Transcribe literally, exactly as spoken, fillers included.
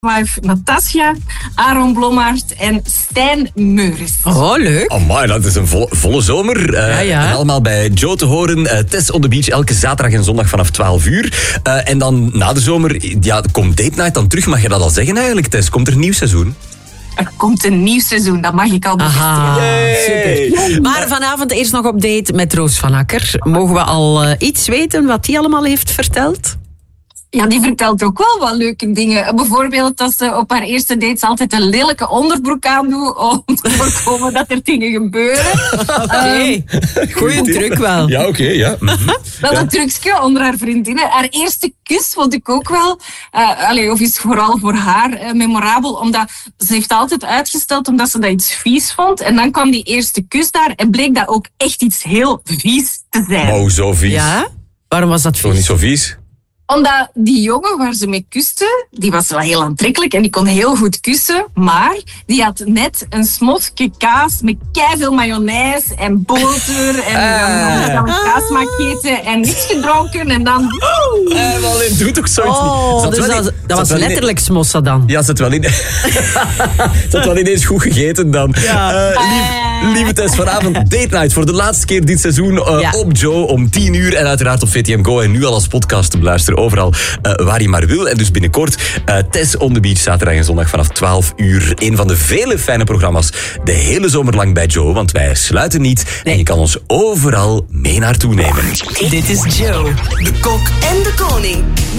Wife Natasja, Aaron Blommaert en Stijn Meuris. Oh, leuk. Amai, dat is een volle, volle zomer. Uh, Ja, ja. En allemaal bij Joe te horen. Uh, Tess on the Beach, elke zaterdag en zondag vanaf twaalf uur. Uh, en dan na de zomer, ja, komt Date Night dan terug. Mag je dat al zeggen eigenlijk, Tess? Komt er een nieuw seizoen? Er komt een nieuw seizoen, dat mag ik al bevestigen. Aha, super. Maar vanavond eerst nog op date met Roos van Akker. Mogen we al uh, iets weten wat die allemaal heeft verteld? Ja, die vertelt ook wel wat leuke dingen. Bijvoorbeeld dat ze op haar eerste dates altijd een lelijke onderbroek aandoet om te voorkomen dat er dingen gebeuren. Oké, okay. um, goeie truc wel. Ja, oké, okay, ja. Mm-hmm. Wel ja. een trucje onder haar vriendinnen. Haar eerste kus vond ik ook wel, uh, allez, of is vooral voor haar uh, memorabel, omdat ze heeft altijd uitgesteld omdat ze dat iets vies vond. En dan kwam die eerste kus daar en bleek dat ook echt iets heel vies te zijn. Oh, zo vies. Ja? Waarom was dat vies? Toch niet zo vies? Omdat die jongen waar ze mee kuste, die was wel heel aantrekkelijk en die kon heel goed kussen, maar die had net een smosje kaas met keiveel mayonaise en boter en uh. dan een kaasmaak gegeten en niks gedronken en dan... Uh, maar alleen, doe toch zoiets oh, niet. Dus dat, in, dat was letterlijk in... smossa dan? Ja, ze had wel, in... had wel ineens goed gegeten dan. Ja. Uh, lief, lieve Tess, vanavond Date Night voor de laatste keer dit seizoen uh, ja. op Joe om tien uur en uiteraard op V T M Go en nu al als podcast te beluisteren. Overal uh, waar je maar wil. En dus binnenkort uh, Tess on the Beach, zaterdag en zondag vanaf twaalf uur. Een van de vele fijne programma's de hele zomer lang bij Joe. Want wij sluiten niet. Nee. En je kan ons overal mee naartoe nemen. Dit is Joe, de kok en de koning.